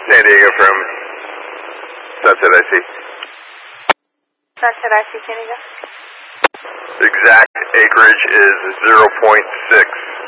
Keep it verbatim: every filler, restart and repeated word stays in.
San Diego from Sunset I C. Sunset I C, San Diego. The exact acreage is zero point six.